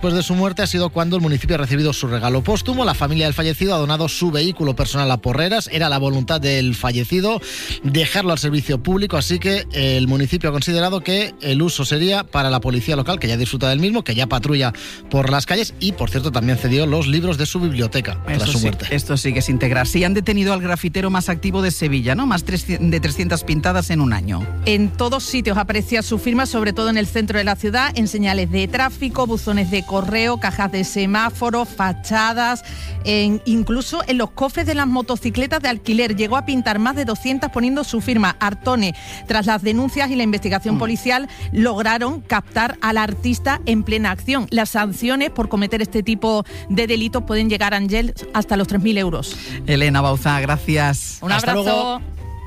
Después de su muerte ha sido cuando el municipio ha recibido su regalo póstumo. La familia del fallecido ha donado su vehículo personal a Porreras. Era la voluntad del fallecido dejarlo al servicio público, así que el municipio ha considerado que el uso sería para la policía local, que ya disfruta del mismo, que ya patrulla por las calles y, por cierto, también cedió los libros de su biblioteca tras su muerte. Esto sí que es integrarse. Y han detenido al grafitero más activo de Sevilla, ¿no? Más de 300 pintadas en un año. En todos sitios aparecía su firma, sobre todo en el centro de la ciudad, en señales de tráfico, buzones de correo, cajas de semáforos, fachadas, incluso en los cofres de las motocicletas de alquiler. Llegó a pintar más de 200 poniendo su firma. Artone, tras las denuncias y la investigación policial, lograron captar al artista en plena acción. Las sanciones por cometer este tipo de delitos pueden llegar, Ángel, hasta los 3.000 euros. Elena Bauzá, gracias. Un abrazo. Hasta luego.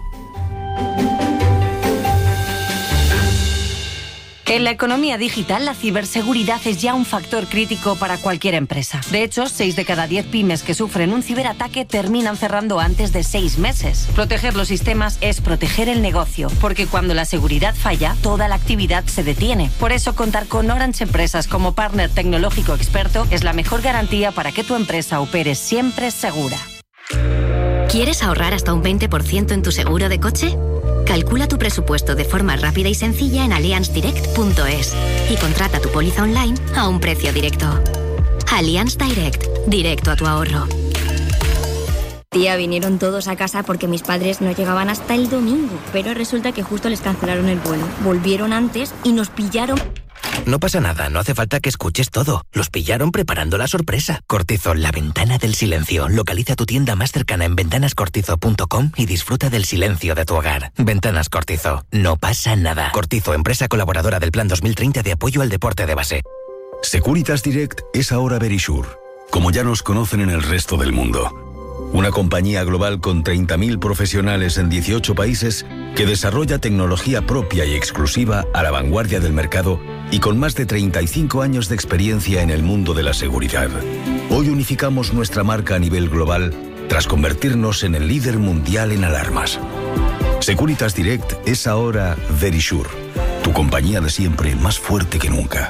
En la economía digital, la ciberseguridad es ya un factor crítico para cualquier empresa. De hecho, 6 de cada 10 pymes que sufren un ciberataque terminan cerrando antes de 6 meses. Proteger los sistemas es proteger el negocio, porque cuando la seguridad falla, toda la actividad se detiene. Por eso, contar con Orange Empresas como partner tecnológico experto es la mejor garantía para que tu empresa opere siempre segura. ¿Quieres ahorrar hasta un 20% en tu seguro de coche? Calcula tu presupuesto de forma rápida y sencilla en allianzdirect.es y contrata tu póliza online a un precio directo. Allianz Direct, directo a tu ahorro. Tía, vinieron todos a casa porque mis padres no llegaban hasta el domingo, pero resulta que justo les cancelaron el vuelo. Volvieron antes y nos pillaron. No pasa nada, no hace falta que escuches todo. Los pillaron preparando la sorpresa. Cortizo, la ventana del silencio. Localiza tu tienda más cercana en ventanascortizo.com y disfruta del silencio de tu hogar. Ventanas Cortizo, no pasa nada. Cortizo, empresa colaboradora del Plan 2030 de apoyo al deporte de base. Securitas Direct es ahora Verisure, como ya nos conocen en el resto del mundo. Una compañía global con 30.000 profesionales en 18 países que desarrolla tecnología propia y exclusiva a la vanguardia del mercado y con más de 35 años de experiencia en el mundo de la seguridad. Hoy unificamos nuestra marca a nivel global tras convertirnos en el líder mundial en alarmas. Securitas Direct es ahora Verisure, tu compañía de siempre más fuerte que nunca.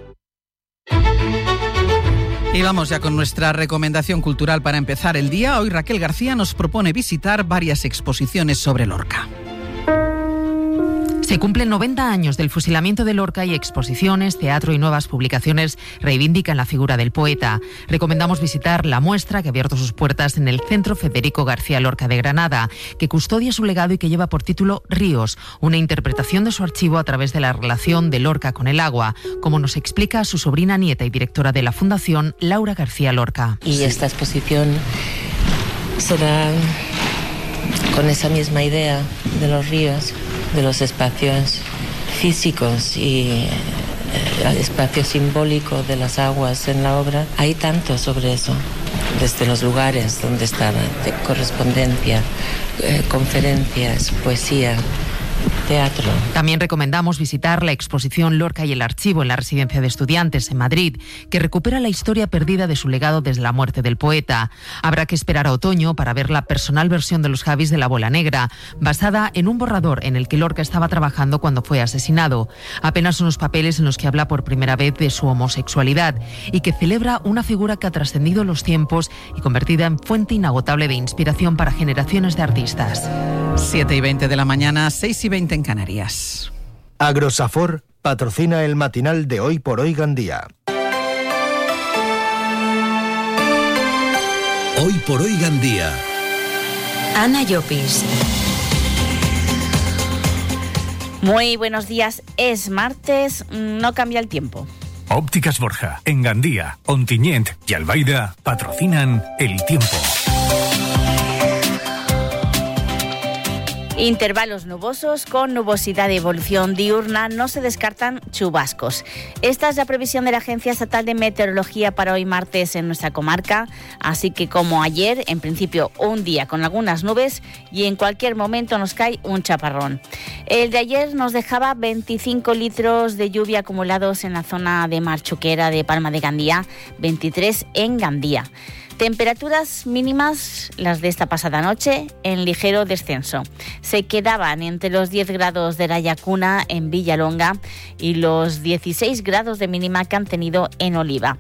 Y vamos ya con nuestra recomendación cultural para empezar el día. Hoy Raquel García nos propone visitar varias exposiciones sobre Lorca. Se cumplen 90 años del fusilamiento de Lorca y exposiciones, teatro y nuevas publicaciones reivindican la figura del poeta. Recomendamos visitar la muestra que ha abierto sus puertas en el Centro Federico García Lorca de Granada, que custodia su legado y que lleva por título Ríos, una interpretación de su archivo a través de la relación de Lorca con el agua, como nos explica su sobrina nieta y directora de la Fundación, Laura García Lorca. Y esta exposición será con esa misma idea de los ríos, de los espacios físicos y el espacio simbólico de las aguas en la obra. Hay tanto sobre eso, desde los lugares donde estaban, de correspondencia, conferencias, poesía, teatro. También recomendamos visitar la exposición Lorca y el archivo en la Residencia de Estudiantes en Madrid, que recupera la historia perdida de su legado desde la muerte del poeta. Habrá que esperar a otoño para ver la personal versión de los Javis de la Bola Negra, basada en un borrador en el que Lorca estaba trabajando cuando fue asesinado. Apenas unos papeles en los que habla por primera vez de su homosexualidad y que celebra una figura que ha trascendido los tiempos y convertida en fuente inagotable de inspiración para generaciones de artistas. 7:20 de la mañana, 6:20 en Canarias. Agrosafor patrocina el matinal de Hoy por Hoy Gandía. Hoy por Hoy Gandía. Ana Llopis. Muy buenos días, es martes, no cambia el tiempo. Ópticas Borja, en Gandía, Ontinyent y Albaida patrocinan el tiempo. Intervalos nubosos con nubosidad de evolución diurna, no se descartan chubascos. Esta es la previsión de la Agencia Estatal de Meteorología para hoy martes en nuestra comarca, así que como ayer, en principio un día con algunas nubes y en cualquier momento nos cae un chaparrón. El de ayer nos dejaba 25 litros de lluvia acumulados en la zona de Marchuquera de Palma de Gandía, 23 en Gandía. Temperaturas mínimas, las de esta pasada noche, en ligero descenso. Se quedaban entre los 10 grados de la Llacuna en Villalonga y los 16 grados de mínima que han tenido en Oliva.